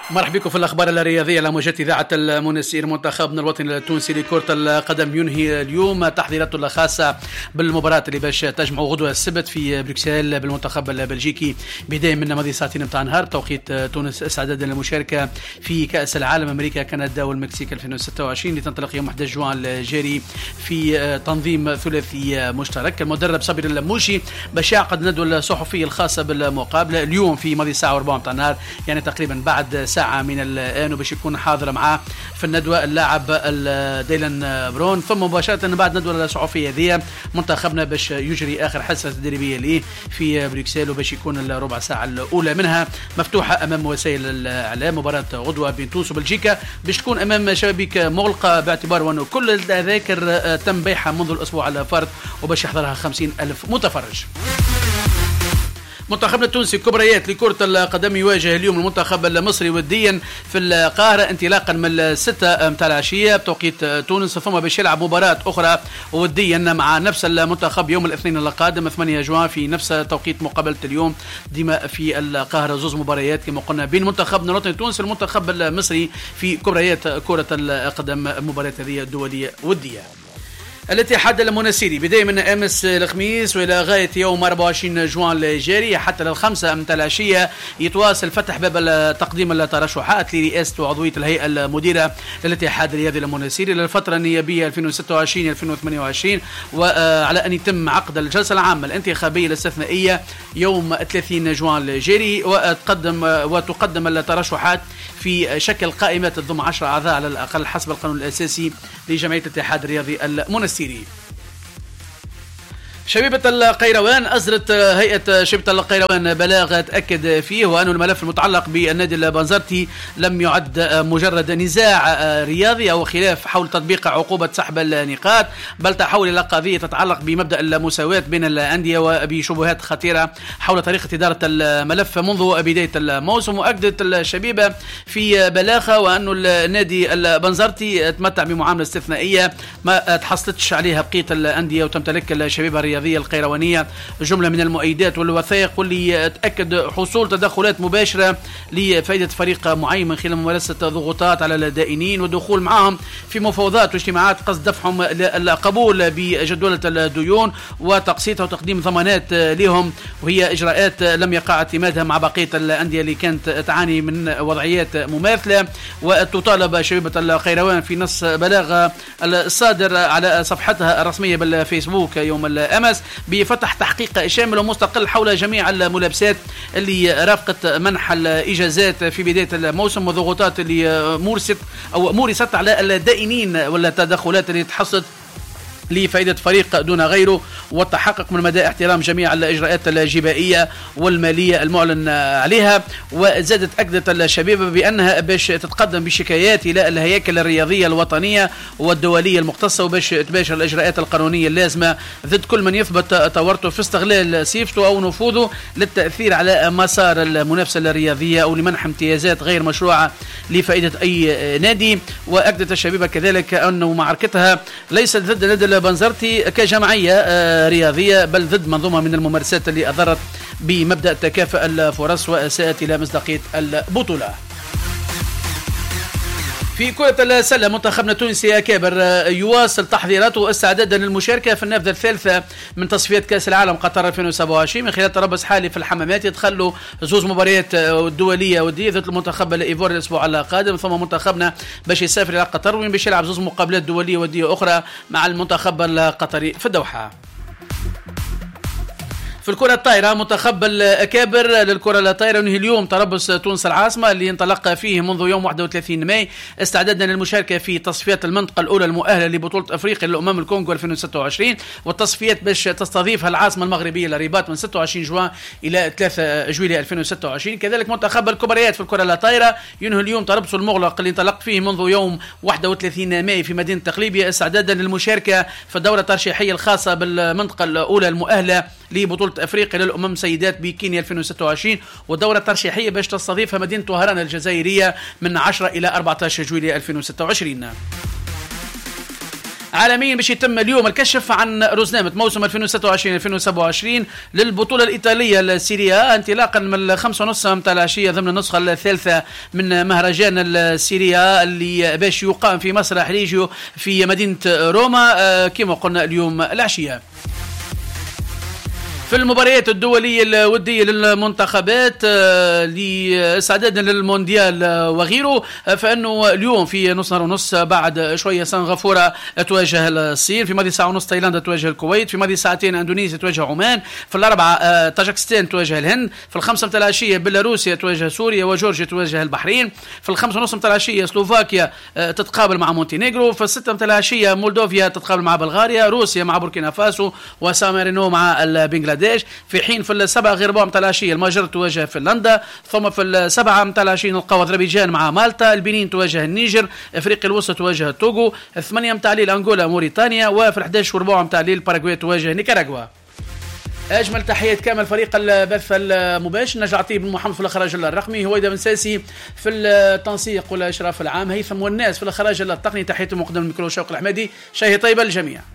مرحبا بكم في الأخبار الرياضية على موجات إذاعة المنسير. منتخبنا الوطني التونسي لكرة القدم ينهي اليوم تحضيراته الخاصة بالمباراة اللي باش تجمع غدوة السبت في بروكسل بالمنتخب البلجيكي بداية من ماضي ساعتين متاع نهار توقيت تونس، استعدادا للمشاركة في كأس العالم أمريكا كندا والمكسيك 2026 اللي تنطلق يوم 11 جوان الجاري في تنظيم ثلاثي مشترك. المدرب صابر اللموشي باش يعقد الندوة الصحفية الخاصة بالمقابلة اليوم في ماضي الساعة 4 متاع النهار، يعني تقريبا بعد ساعة من الآن، وباش يكون حاضر معاه في الندوة اللاعب ديلان برون. ثم مباشرة بعد الندوة الصحفية هذه منتخبنا باش يجري آخر حصة تدريبية ليه في بروكسل، وباش يكون الربع ساعة الأولى منها مفتوحة أمام وسائل الإعلام. مباراة غدوة بين تونس وبلجيكا باش تكون أمام شبابيك مغلقة، باعتبار وأنه كل التذاكر تم بيعها منذ الأسبوع الفارط، وباش يحضرها 50,000 متفرج. منتخبنا التونسي كبريات لكرة القدم يواجه اليوم المنتخب المصري وديا في القاهرة انطلاقا من 6 متاع العشية بتوقيت تونس، ثم باش يلعب مباراة أخرى وديا مع نفس المنتخب يوم الاثنين القادم 8 جوان في نفس توقيت مقابلة اليوم ديما في القاهرة. زوز مباريات كما قلنا بين منتخبنا الوطني التونسي والمنتخب المصري في كبريات كرة القدم، مباراة هذه الدولية ودية. الاتحاد المنسيري بداية من أمس الخميس وإلى غاية يوم 24 جوان الجاري حتى للخمسة متاع العشية يتواصل فتح باب تقديم الترشحات لرئاسة وعضوية الهيئة المديرة للاتحاد الرياضي المنسيري للفترة النيابية 2026-2028، وعلى أن يتم عقد الجلسة العامة الانتخابية الاستثنائية يوم 30 جوان الجاري، وتقدم الترشحات في شكل قائمة تضم 10 أعضاء على الأقل حسب القانون الأساسي لجمعية الاتحاد الرياضي المنسيري. شبيبة القيروان أصدرت هيئة شبيبة القيروان بلاغ تأكد فيه وأن الملف المتعلق بالنادي البنزرتي لم يعد مجرد نزاع رياضي أو خلاف حول تطبيق عقوبة سحب النقاط، بل تحول إلى قضية تتعلق بمبدأ المساواة بين الأندية وبشبهات خطيرة حول طريقة إدارة الملف منذ بداية الموسم. وأكدت الشبيبة في بلاغها وأن النادي البنزرتي تمتع بمعاملة استثنائية ما تحصلتش عليها بقية الأندية، وتمتلك الشبيبة الرياضية القيروانية جملة من المؤيدات والوثائق واللي تأكد حصول تدخلات مباشرة لفائدة فريق معين من خلال ممارسة ضغوطات على الدائنين والدخول معهم في مفاوضات واجتماعات قصد دفعهم القبول بجدولة الديون وتقسيطها وتقديم ضمانات لهم، وهي إجراءات لم يقع اعتمادها مع بقية الأندية اللي كانت تعاني من وضعيات مماثلة. وتطالب شبيبة القيروان في نص بلاغ الصادر على صفحتها الرسمية بالفيسبوك يوم الأمس بفتح تحقيق شامل ومستقل حول جميع الملابسات اللي رافقت منح الإجازات في بداية الموسم والضغوطات اللي مورست على الدائنين والتدخلات اللي تحصلت لفائدة فريق دون غيره، والتحقق من مدى احترام جميع الإجراءات الجبائية والمالية المعلن عليها. وزادت أكدت الشبيبة بأنها باش تتقدم بشكايات إلى الهياكل الرياضية الوطنية والدولية المختصة، وباش تباشر الإجراءات القانونية اللازمة ضد كل من يثبت تورطه في استغلال صفته أو نفوذه للتأثير على مسار المنافسة الرياضية أو لمنح امتيازات غير مشروعة لفائدة أي نادي. وأكدت الشبيبة كذلك أنه معركتها ليست ضد النادي البنزرتي كجمعية رياضية، بل ضد منظومة من الممارسات اللي أضرت بمبدأ تكافؤ الفرص وأساءت إلى مصداقية البطولة. في كرة السلة منتخبنا التونسي أكابر يواصل تحضيراته واستعدادا للمشاركة في النافذة الثالثة من تصفيات كأس العالم قطر 2027 من خلال تربص حالي في الحمامات. يدخلوا زوز مباريات دولية ودية ضد المنتخب الإيفوري الأسبوع القادم، ثم منتخبنا باش يسافر إلى قطر وين باش يلعب زوز مقابلات دولية ودية أخرى مع المنتخب القطري في الدوحة. في الكرة الطايرة منتخب الأكابر للكرة الطايرة ينهي اليوم تربص تونس العاصمة اللي انطلق فيه منذ يوم 31 ماي استعدادا للمشاركة في تصفيات المنطقة الأولى المؤهلة لبطولة أفريقيا للأمم الكونغو 2026، والتصفيات باش تستضيفها العاصمة المغربية للرباط من 26 جوان إلى 3 جويلية 2026. كذلك منتخب الكبريات في الكرة الطايرة ينهي اليوم تربص المغلق اللي انطلق فيه منذ يوم 31 ماي في مدينة تقليبية استعدادا للمشاركة في الدورة الترشيحية الخاصة بالمنطقة الأولى المؤهلة لبطولة أفريقيا للأمم سيدات بكينيا 2026، والدورة الترشيحية باش تستضيفها مدينة طهران الجزائرية من 10 إلى 14 جويلية 2026. عالميا باش يتم اليوم الكشف عن رزنامة موسم 2026-2027 للبطولة الإيطالية السيريا انطلاقا من 5:30 متاع العشية ضمن النسخة الثالثة من مهرجان السيريا اللي باش يقام في مسرح ريجيو في مدينة روما كما قلنا اليوم العشية. في المباريات الدولية الودية للمنتخبات لاستعدادا للمونديال وغيره، فإنه اليوم في نص نهار ونص بعد شوية سنغافورة تواجه الصين، في ماضي ساعة ونص تايلاند تواجه الكويت، في ماضي ساعتين اندونيسيا تواجه عمان، في الأربعة طاجكستان تواجه الهند، في الخمسة متاع العشية بيلاروسيا تواجه سوريا وجورجيا تواجه البحرين، في الخمسة ونص متاع العشية سلوفاكيا تتقابل مع مونتينيغرو، في الستة متاع العشية مولدوفيا تتقابل مع بلغاريا، روسيا مع بوركينا فاسو وسان مارينو مع بنغلاديش. في حين في السبعة غير ربع متاع العشية المجر تواجه فنلندا، ثم في السبعة متاع العشية نلقاو أذربيجان مع مالطا، البنين تواجه النيجر، افريقيا الوسطى تواجه توغو، الثمانية متاع الليل انغولا موريتانيا، وفي 11 وربع متاع الليل باراغواي تواجه نيكاراغوا. اجمل تحيات كامل فريق البث المباشر، نجع طيب بن محمد في الاخراج الرقمي، هويدا بن ساسي في التنسيق والاشراف العام، هيثم والناس في الاخراج التقني. تحياتي مقدم الميكرو شوق الحمادي، شاهي طيبه للجميع.